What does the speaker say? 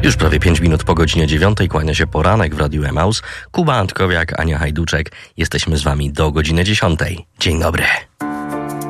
Już prawie 5 minut po godzinie 9 kłania się poranek w Radiu Emaus. Kuba Antkowiak, Ania Hajduczek. Jesteśmy z wami do godziny 10. Dzień dobry.